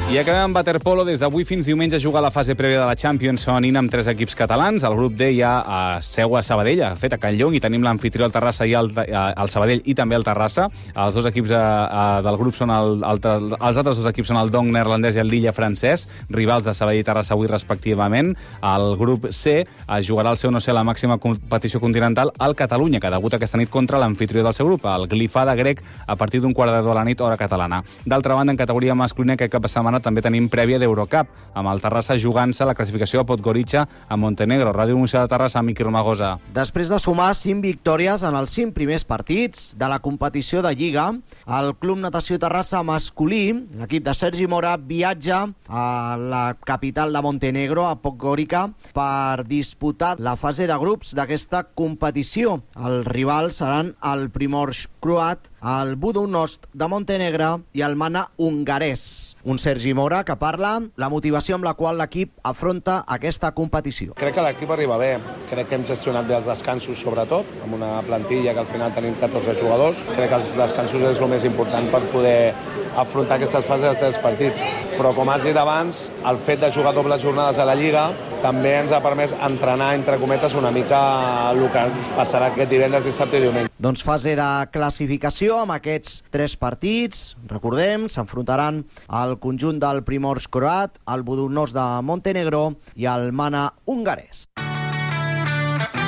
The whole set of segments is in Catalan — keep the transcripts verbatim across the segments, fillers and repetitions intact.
I acabem amb waterpolo. Des d'avui fins diumenge juga la fase prèvia de la Champions femenina amb tres equips catalans. El grup D ja a seu a Sabadell, de fet a Can Llong, i tenim l'amfitrió al Terrassa i el, el Sabadell i també el Terrassa. Els dos equips a, a, del grup són el, el, els altres dos equips són el Dong neerlandès i el Lilla francès, rivals de Sabadell i Terrassa avui respectivament. El grup C es jugarà el seu no sé la màxima competició continental al Catalunya, que debuta aquesta nit contra l'amfitrió del seu grup, el Glifada grec, a partir d'un quart de deu de la nit, hora catalana. D'altra banda, en categoria masculina, aquest cap de setmana també tenim prèvia d'Eurocup, amb el Terrassa jugant-se la classificació a Podgorica a Montenegro. Ràdio Música de Terrassa, Miqui Romagosa. Després de sumar cinc victòries en els cinc primers partits de la competició de Lliga, el Club Natació Terrassa masculí, l'equip de Sergi Mora, viatja a la capital de Montenegro, a Podgorica, per disputar la fase de grups d'aquesta competició. Els rivals seran el Primorsk croat, el Budućnost de Montenegre i el Mana hongarès. Un Sergi Mora que parla la motivació amb la qual l'equip afronta aquesta competició. Crec que l'equip arriba bé. Crec que hem gestionat bé els descansos, sobretot, amb una plantilla que al final tenim catorze jugadors. Crec que els descansos és el més important per poder afrontar aquestes fases dels tres partits. Però, com has dit abans, el fet de jugar dobles jornades a la Lliga també ens ha permès entrenar, entre cometes, una mica el que ens passarà aquest divendres, dissabte i diumenge. Doncs fase de classificació amb aquests tres partits. Recordem, s'enfrontaran al conjunt del Primorsk croat, el Budućnost de Montenegro i el Mana hongarès.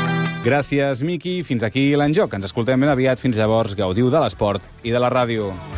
Gràcies, Miqui. Fins aquí l'Enjoc. Ens escoltem ben aviat. Fins llavors, gaudiu de l'esport i de la ràdio.